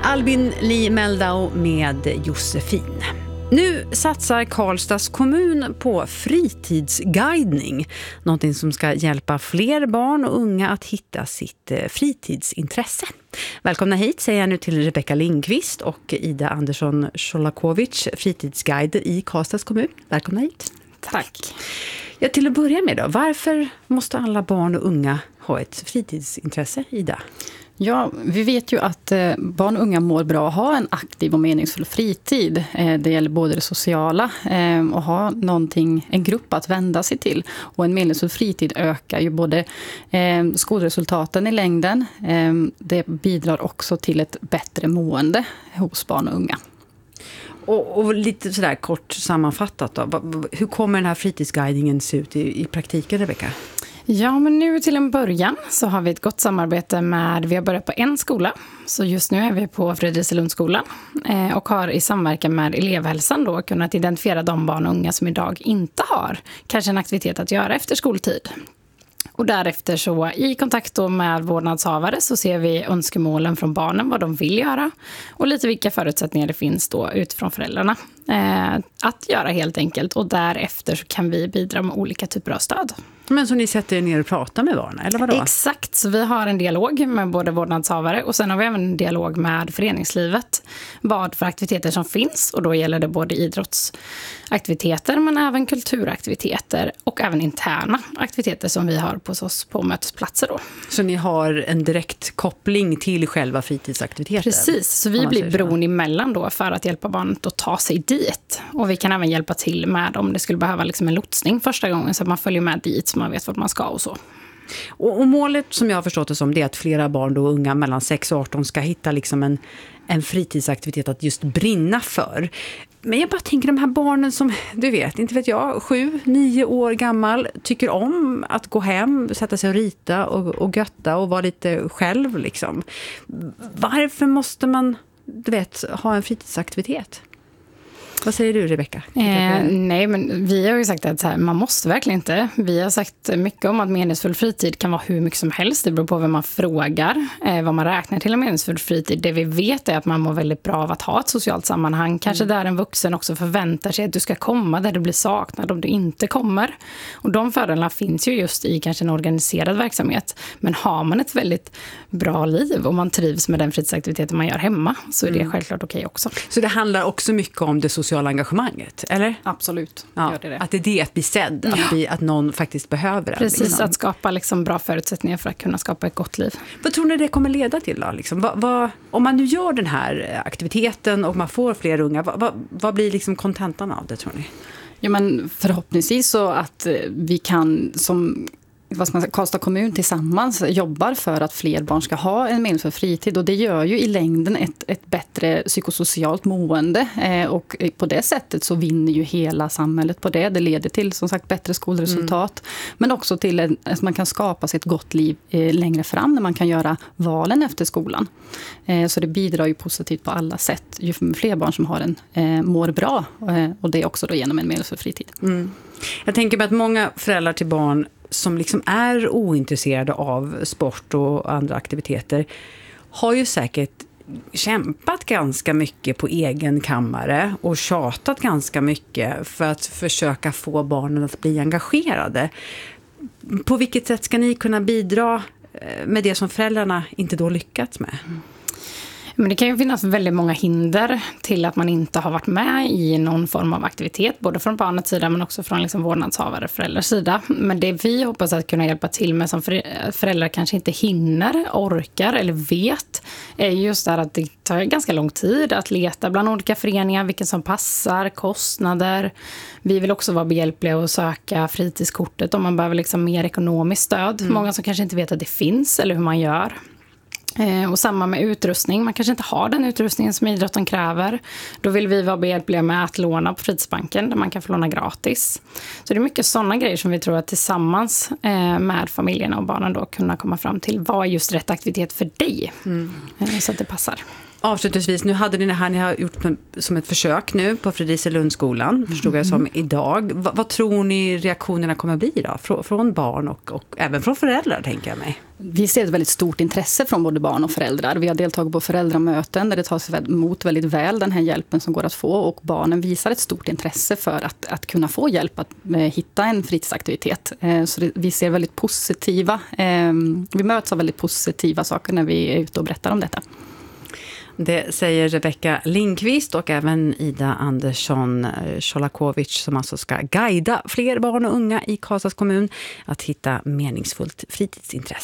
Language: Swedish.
Albin Lee Meldau med Josefin. Nu satsar Karlstads kommun på fritidsguidning. Någonting som ska hjälpa fler barn och unga att hitta sitt fritidsintresse. Välkomna hit säger jag nu till Rebecka Lindqvist och Ida Andersson Szolakovic, fritidsguider i Karlstads kommun. Välkomna hit. Tack. Ja, till att börja med då, varför måste alla barn och unga ha ett fritidsintresse, Ida? Ja, vi vet ju att barn och unga mår bra att ha en aktiv och meningsfull fritid. Det gäller både det sociala och ha en grupp att vända sig till. Och en meningsfull fritid ökar ju både skolresultaten i längden. Det bidrar också till ett bättre mående hos barn och unga. Och lite sådär kort sammanfattat då, hur kommer den här fritidsguidningen se ut i praktiken, Rebecka? Ja, men nu till en början så har vi ett gott samarbete vi har börjat på en skola. Så just nu är vi på Fredriselundsskolan och har i samverkan med elevhälsan då kunnat identifiera de barn och unga som idag inte har kanske en aktivitet att göra efter skoltid. Och därefter så i kontakt då med vårdnadshavare så ser vi önskemålen från barnen, vad de vill göra och lite vilka förutsättningar det finns då utifrån föräldrarna att göra helt enkelt. Och därefter så kan vi bidra med olika typer av stöd. Men så ni sätter er ner och pratar med barnen, eller vadå? Exakt, så vi har en dialog med både vårdnadshavare och sen har vi även en dialog med föreningslivet. Vad för aktiviteter som finns och då gäller det både idrottsaktiviteter men även kulturaktiviteter och även interna aktiviteter som vi har på mötesplatser då. Så ni har en direkt koppling till själva fritidsaktiviteter? Precis, så vi blir bron emellan då för att hjälpa barnet att ta sig dit. Och vi kan även hjälpa till med om det skulle behöva liksom en lotsning första gången så att man följer med dit så man vet vart man ska och så. Och målet som jag har förstått det som det är att flera barn och unga mellan 6 och 18 ska hitta liksom en fritidsaktivitet att just brinna för. Men jag bara tänker de här barnen som, du vet, inte vet jag, 7-9 år gammal tycker om att gå hem, sätta sig och rita och götta och vara lite själv liksom. Varför måste man, du vet, ha en fritidsaktivitet? Vad säger du, Rebecka? Nej, men vi har ju sagt att så här, man måste verkligen inte. Vi har sagt mycket om att meningsfull fritid kan vara hur mycket som helst. Det beror på vem man frågar, vad man räknar till en meningsfull fritid. Det vi vet är att man mår väldigt bra av att ha ett socialt sammanhang. Kanske där en vuxen också förväntar sig att du ska komma där du blir saknad om du inte kommer. Och de fördelarna finns ju just i kanske en organiserad verksamhet. Men har man ett väldigt bra liv och man trivs med den fritidsaktiviteten man gör hemma så är det självklart okej också. Så det handlar också mycket om det sociala engagemanget, eller? Absolut, ja, gör det. Att det är det att bli sedd, att någon faktiskt behöver det. Precis, liksom. Att skapa liksom bra förutsättningar för att kunna skapa ett gott liv. Vad tror ni det kommer leda till då? Liksom? Om man nu gör den här aktiviteten och man får fler unga, vad blir liksom kontentan av det, tror ni? Ja, men förhoppningsvis så att vi kan som Karlstad kommun tillsammans jobbar för att fler barn ska ha en meningsfull fritid och det gör ju i längden ett bättre psykosocialt mående och på det sättet så vinner ju hela samhället på det. Det leder till som sagt bättre skolresultat men också till att man kan skapa sig ett gott liv längre fram när man kan göra valen efter skolan. Så det bidrar ju positivt på alla sätt ju fler barn som har mår bra och det är också då genom en meningsfull fritid. Jag tänker på att många föräldrar till barn som liksom är ointresserade av sport och andra aktiviteter har ju säkert kämpat ganska mycket på egen kammare och tjatat ganska mycket för att försöka få barnen att bli engagerade. På vilket sätt ska ni kunna bidra med det som föräldrarna inte då lyckats med? Men det kan ju finnas väldigt många hinder till att man inte har varit med i någon form av aktivitet, både från barnets sida men också från liksom vårdnadshavare och föräldrars sida. Men det vi hoppas att kunna hjälpa till med som föräldrar kanske inte hinner, orkar eller vet är just där att det tar ganska lång tid att leta bland olika föreningar, vilken som passar, kostnader. Vi vill också vara behjälpliga och söka fritidskortet om man behöver liksom mer ekonomiskt stöd. Många som kanske inte vet att det finns eller hur man gör. Och samma med utrustning. Man kanske inte har den utrustningen som idrotten kräver. Då vill vi vara behjälpliga med att låna på fritidsbanken där man kan få låna gratis. Så det är mycket sådana grejer som vi tror att tillsammans med familjerna och barnen då kunna komma fram till vad är just rätt aktivitet för dig. Så att det passar. Avslutningsvis, nu hade ni det här ni har gjort som ett försök nu på Fredriselundsskolan, förstod jag som idag. Vad tror ni reaktionerna kommer bli då? Från barn och även från föräldrar, tänker jag mig. Vi ser ett väldigt stort intresse från både barn och föräldrar. Vi har deltagit på föräldramöten där det tas emot väldigt väl den här hjälpen som går att få. Och barnen visar ett stort intresse för att kunna få hjälp att hitta en fritidsaktivitet. Så vi ser väldigt positiva, vi möts av väldigt positiva saker när vi är ute och berättar om detta. Det säger Rebecka Lindqvist och även Ida Andersson Cholakovic som alltså ska guida fler barn och unga i Karlstads kommun att hitta meningsfullt fritidsintresse.